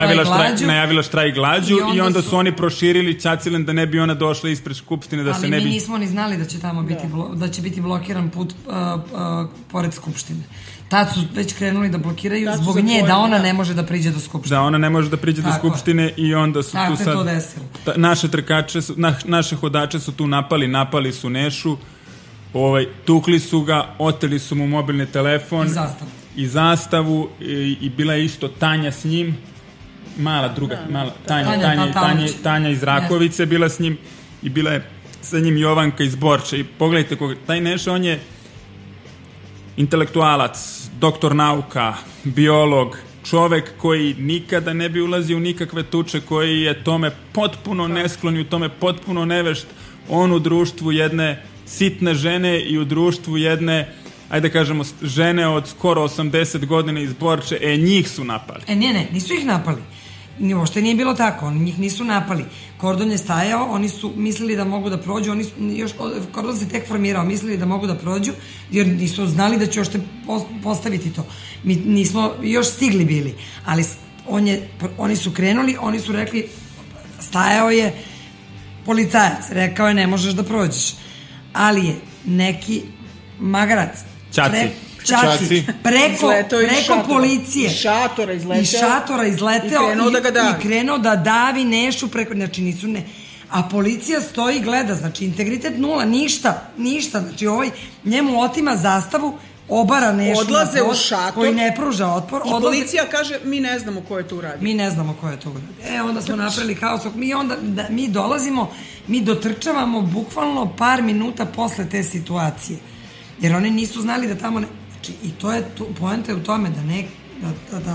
najavila štrajk glađu i onda su oni proširili Ćacilen da ne bi ona došla ispred Skupštine, da se ne bi... Ali mi nismo ni znali da će tamo biti, da će biti blokiran put pored Skupštine. Tad su već krenuli da blokiraju zbog nje, da ona ne može da priđe do Skupštine. Da ona ne može da priđe do Skupštine i onda su tu sad... Naše trkače, naše hodače su tu napali su Nešu, tukli su ga, oteli su mu mobilni telefon i zastavu i bila je isto Tanja s njim, Tanja iz Rakovice bila s njim i bila je sa njim Jovanka iz Borče. I pogledajte, taj Neša, on je intelektualac, doktor nauka, biolog, čovek koji nikada ne bi ulazio u nikakve tuče, koji je tome potpuno nesklon i u tome potpuno nevešt. On u društvu jedne sitne žene i u društvu jedne, ajde da kažemo, žene od skoro 80 godina iz Borče, njih su napali. Ne, nisu ih napali. Uopšte nije bilo tako, njih nisu napali. Kordon je stajao, oni su mislili da mogu da prođu, Kordon se tek formirao, mislili da mogu da prođu, jer nisu znali da će još postaviti to. Mi nismo još stigli bili, ali oni su krenuli, oni su rekli, stajao je policajac, rekao je ne možeš da prođeš, ali je neki magarac, Čaci, preko policije i šatora izleteo i krenuo da davi Nešu preko, znači nisu a policija stoji i gleda, znači integritet nula, ništa, znači njemu otima zastavu, obara Nešu, odlaze u šator koji ne pruža otpor i policija kaže mi ne znamo ko je to uradio. Onda smo napravili haos, mi dolazimo, mi dotrčavamo bukvalno par minuta posle te situacije, jer oni nisu znali da tamo i to je, poenta je u tome da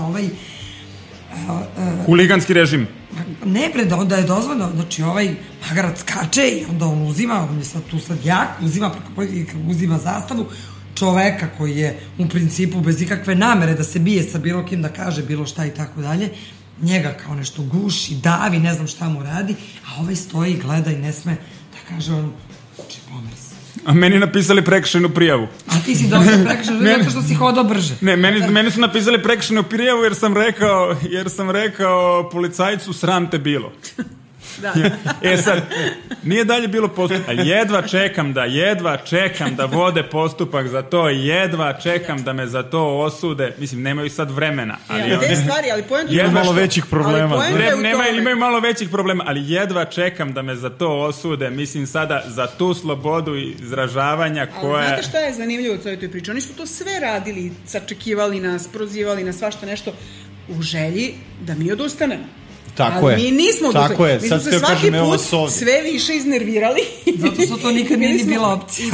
huliganski režim. Ne, da je dozvoljeno, znači magarac skače i onda on uzima, on je sad tu jak, uzima preko policije, uzima zastavu čoveka koji je u principu bez ikakve namere da se bije sa bilo kim, da kaže bilo šta i tako dalje, njega kao nešto guši, davi, ne znam šta mu radi, a stoji i gleda i ne sme da kaže on, znači pomeri se. A meni napisali prekršajnu prijavu. A ti si dobio prekršajnu prijavu zato što si hodao brže. Ne, meni su napisali prekršajnu prijavu jer sam rekao policajcu sram te bilo. Da. Sad, nije dalje bilo postupak. Jedva čekam da vode postupak za to, jedva čekam da me za to osude. Mislim, nemaju sad vremena. Te stvari, ali poenta je... Ima malo većih problema. Imaju malo većih problema, ali jedva čekam da me za to osude. Mislim, sada za tu slobodu izražavanja koja... Ali znate šta je zanimljivo u toj priči? Oni su to sve radili, sačekivali nas, prozivali nas, svašta nešto, u želji da mi odustanemo. Tako je. Mi nismo odustali. Mi smo se svaki put sve više iznervirali. Zato što to nikad nije bila opcija.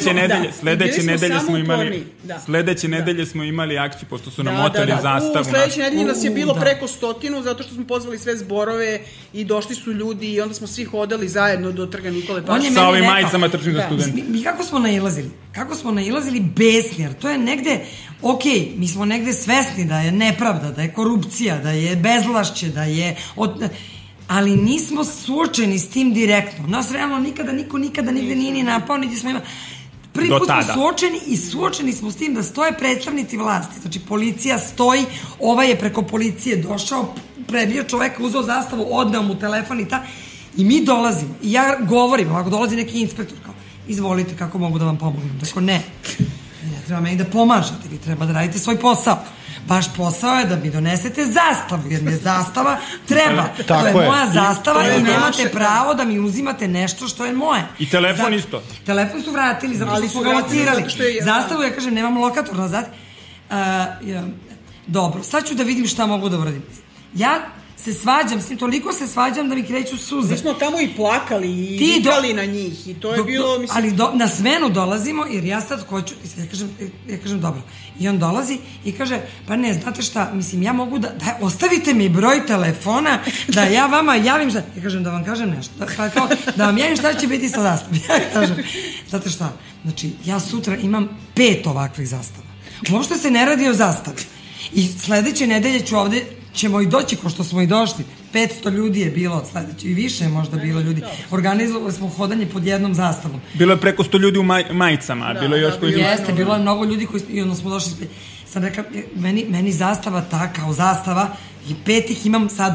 Sledeće nedelje smo imali akciju, pošto su nam oteli zastavu. Sledeće nedelje nas je bilo preko 100, zato što smo pozvali sve zborove i došli su ljudi i onda smo svi hodali zajedno do Trga Nikole Pašića. Sa ovim majicama trčim za studenti. Mi kako smo nailazili besni, jer to je negde, mi smo negde svesni da je nepravda, da je korupcija, da je bezvlašće, da je... ali nismo suočeni s tim direktno. Nas realno niko nikada nigde nije ni napao, niti smo imali... Prvi put smo suočeni i suočeni smo s tim da stoje predstavnici vlasti. Znači, policija stoji, je preko policije došao, prebio čoveka, uzeo zastavu, odneo mu telefon i mi dolazimo. I ja govorim, ako dolazi neki inspektor, kao, izvolite, kako mogu da vam pomognem? Tako, ne treba meni da pomažete, vi treba da radite svoj posao. Vaš posao je da mi donesete zastavu, jer mi zastava treba. To je moja zastava i nemate pravo da mi uzimate nešto što je moje. I telefon isto. Telefon su vratili, zato što su ga locirali. Zastavu, ja kažem, nemam lokator nazad. Dobro, sad ću da vidim šta mogu da uradim. Ja se svađam s njim, toliko se svađam da mi kreću suze. Mi smo tamo i plakali i vikali na njih i to je bilo, mislim... Ali na smenu dolazimo, jer ja sad hoću, ja kažem dobro. I on dolazi i kaže, pa ne, znate šta, mislim, ja mogu da ostavite mi broj telefona, da ja vama javim šta. Ja kažem, da vam kažem nešto. Da vam javim šta će biti sa zastavom. Ja kažem, znate šta, znači, ja sutra imam 5 ovakvih zastava. Uopšte se ne radi o zastavi. I sledeće nedelje ćemo i doći ko što smo i došli. 500 ljudi je bilo sledeće i više je možda bilo ljudi. Organizovali smo hodanje pod jednom zastavom. Bilo je preko 100 ljudi u majicama, a bilo je još koji... Jeste, bilo je mnogo ljudi i onda smo došli Sad neka, meni zastava ta kao zastava i 5 ih imam sad